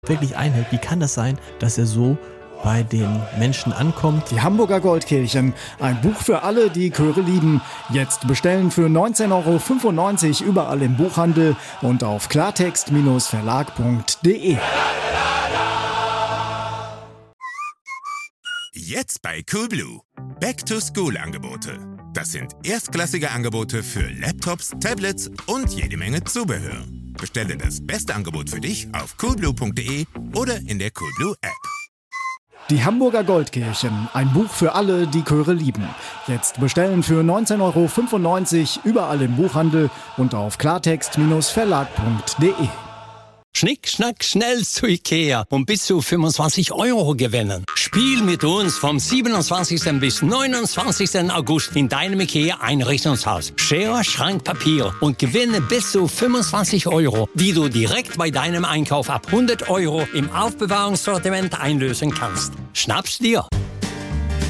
wirklich einhält. Wie kann das sein, dass er so bei den Menschen ankommt? Die Hamburger Goldkehlchen, ein Buch für alle, die Chöre lieben. Jetzt bestellen für 19,95 € überall im Buchhandel und auf klartext-verlag.de. Jetzt bei Coolblue. Back-to-School-Angebote. Das sind erstklassige Angebote für Laptops, Tablets und jede Menge Zubehör. Bestelle das beste Angebot für dich auf coolblue.de oder in der Coolblue App. Die Hamburger Goldkehlchen, ein Buch für alle, die Chöre lieben. Jetzt bestellen für 19,95 € überall im Buchhandel und auf klartext-verlag.de. Schnick, schnack, schnell zu Ikea und bis zu 25 € gewinnen. Spiel mit uns vom 27. bis 29. August in deinem Ikea-Einrichtungshaus. Schere, Schrank, Papier und gewinne bis zu 25 €, die du direkt bei deinem Einkauf ab 100 € im Aufbewahrungssortiment einlösen kannst. Schnapp's dir!